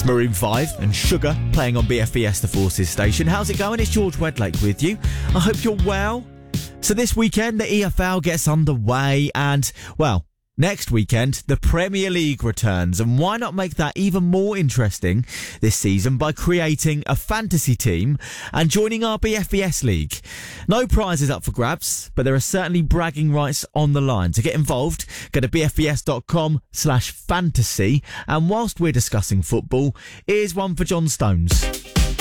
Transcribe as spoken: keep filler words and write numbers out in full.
It's Maroon five and Sugar playing on B F B S The Forces station. How's it going? It's George Wedlake with you. I hope you're well. So this weekend, the E F L gets underway and, well, next weekend, the Premier League returns. And why not make that even more interesting this season by creating a fantasy team and joining our B F B S League? No prizes up for grabs, but there are certainly bragging rights on the line. To get involved, go to bfbs.com slash fantasy. And whilst we're discussing football, here's one for John Stones.